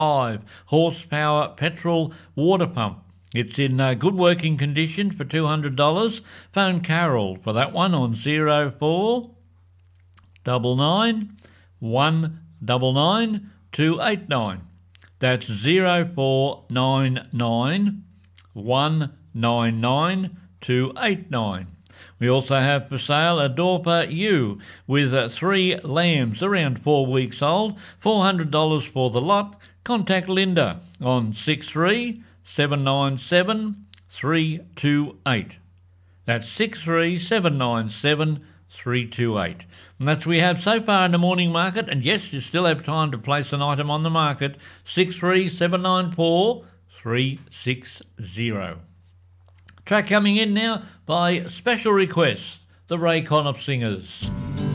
horsepower petrol water pump. It's in good working condition for $200. Phone Carol for that one on 0499 199 289. That's 0499 199 289. We also have for sale a Dorper ewe with 3 lambs around 4 weeks old, $400 for the lot. Contact Linda on 63797 328. That's 63797 328. And that's what we have so far in the morning market. And yes, you still have time to place an item on the market. 63794 360. Track coming in now by special request, the Ray Conniff Singers.